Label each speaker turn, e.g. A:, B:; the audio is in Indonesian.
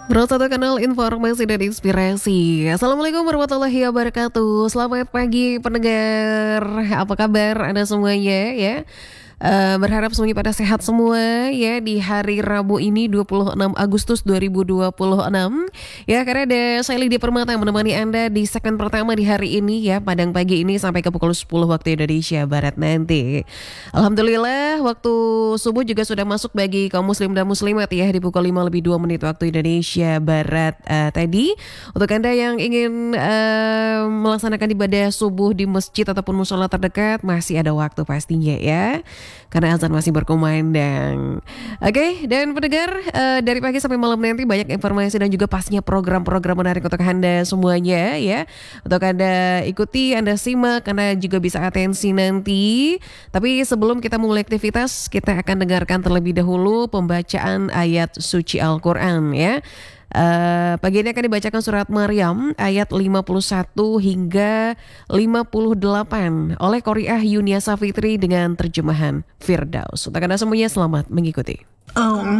A: Satu kanal informasi dan inspirasi. Assalamualaikum warahmatullahi wabarakatuh. Selamat pagi pendengar. Apa kabar Anda semuanya ya? Berharap semuanya pada sehat semua ya di hari Rabu ini 26 Agustus 2026 ya, karena ada saya Lydia Permata yang menemani Anda di segmen pertama di hari ini ya, Padang pagi ini sampai ke pukul 10 waktu Indonesia Barat nanti. Alhamdulillah waktu subuh juga sudah masuk bagi kaum muslim dan muslimat ya di pukul 5 lebih 2 menit waktu Indonesia Barat tadi. Untuk Anda yang ingin melaksanakan ibadah subuh di masjid ataupun musola terdekat, masih ada waktu pastinya ya, karena azan masih berkumandang. Oke, dan pendengar, dari pagi sampai malam nanti banyak informasi dan juga pastinya program-program menarik untuk Anda semuanya ya. Untuk Anda ikuti, Anda simak, Anda juga bisa atensi nanti. Tapi sebelum kita mulai aktivitas, kita akan dengarkan terlebih dahulu pembacaan ayat suci Al-Quran ya. Pagi ini akan dibacakan surat Maryam ayat 51 hingga 58 oleh Qori'ah Yunia Safitri dengan terjemahan Firdaus. Untuk Anda semuanya selamat mengikuti.